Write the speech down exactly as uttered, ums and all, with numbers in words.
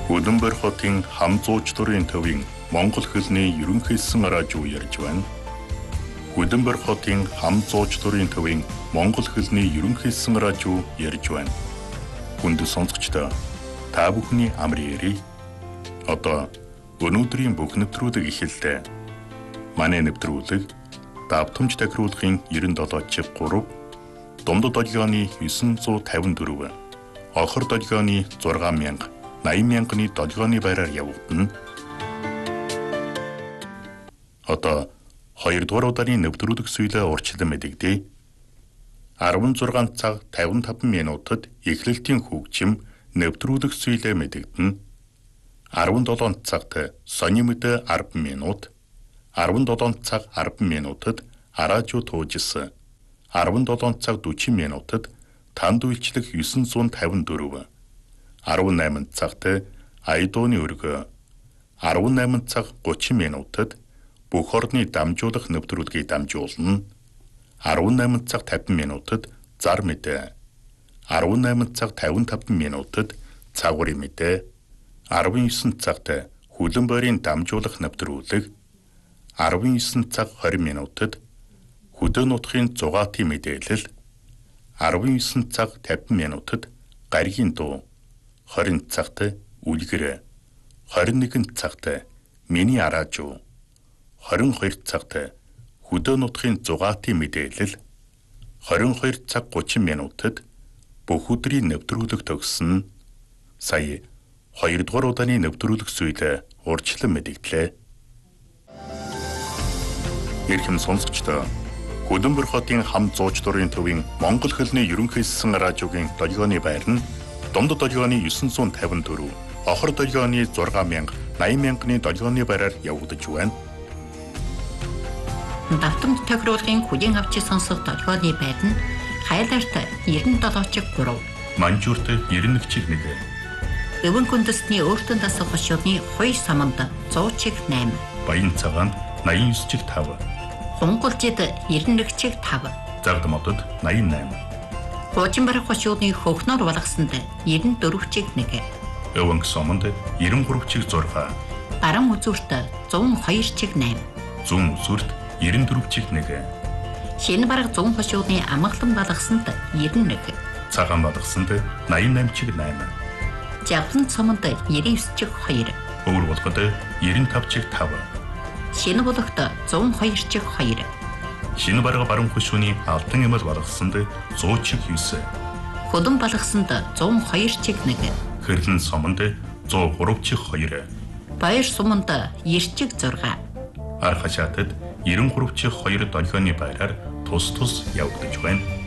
Хөдөнбөр хотын хам зуучларын төвийн Монгол хэлний ерөнхийсэн радио ярьж байна. Хөдөнбөр хотын хам зуучларын төвийн Монгол хэлний ерөнхийсэн радио ярьж байна. Хүнд сонсогчдоо та бүхний амар ярий. Одоо өнөөдрийн бүх нэвтрүүлэг эхэллээ. Манай нэвтрүүлэг давтамж тахируулахын девяносто чиг три, дундад долгионы девятьсот пятьдесят четыре, охор долгионы шесть мянга, восемьдесят мянганы долгионы байраар явагдана. Одоо хоёрдугаар удааны нэвтрүүлэг сүйлээ урьдчилан мэдэгдэе. шестнадцать цаг пятьдесят пять минутад эхлэлтийн хөгжим нэвтрүүлэг сүйлээ мэдэгдэнэ. десятсет цагт сони мэдээ десять минут, десятсет цаг десять минутад радио туужсан, десятсет цаг сорок минутад танд үйлчлэх девятьсот пятьдесят четыре, десятман цагт айдууны өргөө, десятман цаг тридцать минутад бүх орны дамжуулах нэвтрүүлгийг дамжуулна, десятман цаг пятьдесят минутад зар мэдээ, десятман цаг пятьдесят пять минутад цагуурын мэдээ, девятнадцать цагт хүлэн байрын дамжуулах нэвтрүүлэг, девятнадцать цаг двадцать минутад хөдөө нутгийн зугаатын мэдээлэл, девятнадцать цаг пятьдесят минутад гаригийн дуу, двадцать цагт үлгэр, двадцать один цагт миний радио, двадцать two цагт хөдөө нутгийн зугаатын мэдээлэл, двадцать two цаг тридцать минутад бүх өдрийн нэвтрүүлэг төгссөн. Сая хоёрдугаар удааны нэвтрүүлэг сүйлээ урьдчилан мэдэгдлээ. Эрхэм сонсогчдоо, Хөдөнбөр хотын хам зуучларын төвийн Монгол хэлний ерөнхийсэн радиогийн долгионы байр нь дундад долгионы девятьсот пятьдесят четыре, охор долгионы шесть мянга, восемьдесят мянганы долгионы байраар явагдаж байна. Давтамж тохируулгын хүлээн авч сонсох долгионы байр нь Хайлаарт девяносто чиг три, Манжуурт девяносто чиг нэг, Өвөн хүндэсний өөртөө дасах хошууны хоёр саманд сто чиг восемь, Баян цагаанд восемьдесят девять чиг пять, Хунгалжид девяносто один чиг пять, Загдамодод восемьдесят восемь, Хуужинбар хошууны хөхнөр болгосонд девяносто четыре чиг нэг, Өвөнг сомонд девяносто три чиг шесть, Баран үзүүрт сто два чиг восемь, Зүүн үзүүрт девяносто четыре чиг нэг, Шинэ бараг зүүн хошууны амгалан болгосонд девяносто один, Цагаан болгосонд восемьдесят восемь чиг восемь, Жавхан цомонд девяносто девять чиг two, Өвөр болгод девяносто пять чиг пять, Шинэ болгот сто два чиг two, Шинэ бараг баруун хошууны алтан эмэл болгосонд сто чиг девять, Хөдөн болгосонд сто два чиг one, Хэрлэн сомонд сто три чиг two, Баяр суманд девяносто чиг six, Ар хашаатад девяносто три чиг two долгионы байраар тус тус явагдаж байна.